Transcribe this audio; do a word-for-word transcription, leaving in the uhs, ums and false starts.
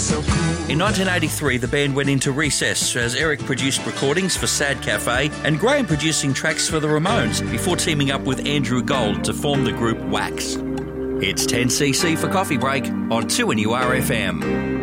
In nineteen eighty-three, the band went into recess as Eric produced recordings for Sad Cafe and Graham producing tracks for the Ramones before teaming up with Andrew Gold to form the group Wax. It's ten C C for Coffee Break on two N U R F M.